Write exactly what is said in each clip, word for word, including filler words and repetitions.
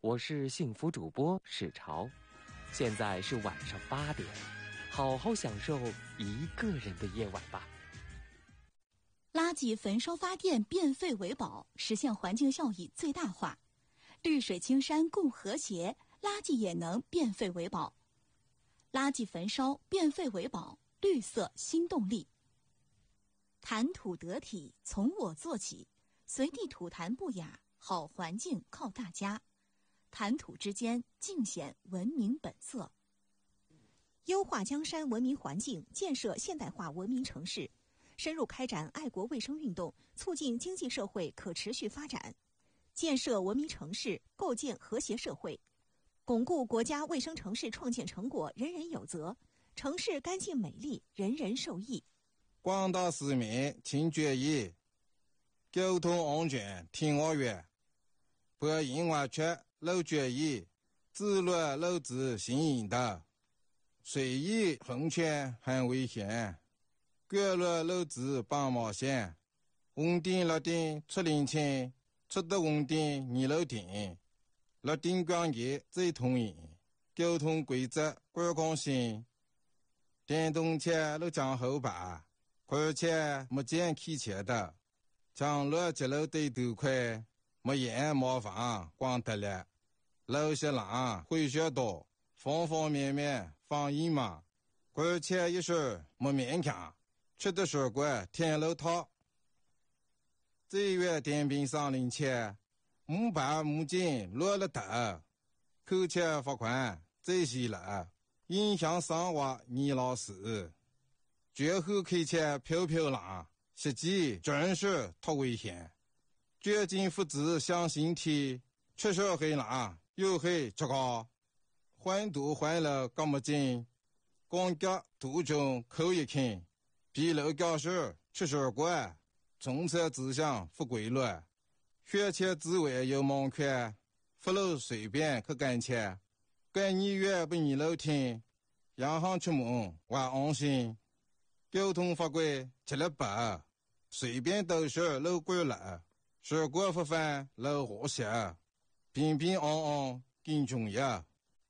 我是幸福主播史潮，现在是晚上八点，好好享受一个人的夜晚吧。 垃圾焚烧发电，变废为宝，实现环境效益最大化。绿水青山共和谐，垃圾也能变废为宝。垃圾焚烧，变废为宝，绿色新动力。谈吐得体，从我做起，随地吐痰不雅，好环境靠大家。谈吐之间，尽显文明本色。 优化江山文明环境，建设现代化文明城市，深入开展爱国卫生运动，促进经济社会可持续发展，建设文明城市，构建和谐社会，巩固国家卫生城市创建成果人人有责，城市干净美丽，人人受益。 广大市民请注意，交通安全听我约，不因为缺漏决议，自乱漏子行引导，随意横穿很危险，干乱漏子绑毛线，稳定落定出零清，出得稳定二楼顶，落定关节最通营，交通规则观光性，电动车路将后排，而且没见开车的，将路节路对头快，没烟没房光得了，路些浪会学多，方方面面防疫嘛，而且一是没勉强，吃的水果天路套。这月电瓶上零钱，木板木筋落了头，扣钱罚款这些了，影响生活你老师。绝后开车飘飘浪，实际真是太危险。绝境父子相形体，确实很浪，又很糟糕。环堵环了干么紧，光脚途中口一看，比楼教室吃水果，政策指向不规律，学前之外有门槛，不能随便去干切，干你越不你楼听，洋行出门我安心。交通法规吃了白，随便都是路过了，水果不犯路和谐，平平安安更重要。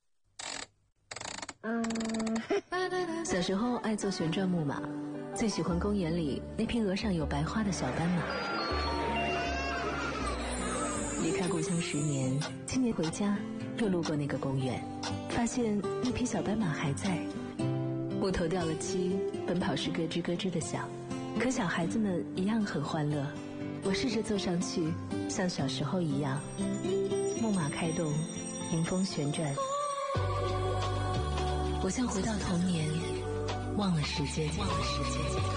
小时候爱坐旋转木马，最喜欢公园里那匹额上有白花的小斑马。离开故乡十年，今年回家又路过那个公园，发现那匹小斑马还在。木头掉了漆，奔跑时咯吱咯吱的响，可小孩子们一样很欢乐。我试着坐上去，像小时候一样，木马开动，迎风旋转，我像回到童年，忘了时间，忘了时间。